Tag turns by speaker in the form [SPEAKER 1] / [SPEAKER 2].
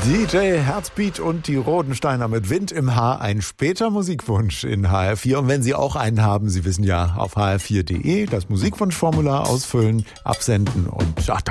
[SPEAKER 1] DJ Herzbeat und die Rodensteiner mit Wind im Haar, ein später Musikwunsch in HR4. Und wenn Sie auch einen haben, Sie wissen ja, auf hr4.de das Musikwunschformular ausfüllen, absenden und ach,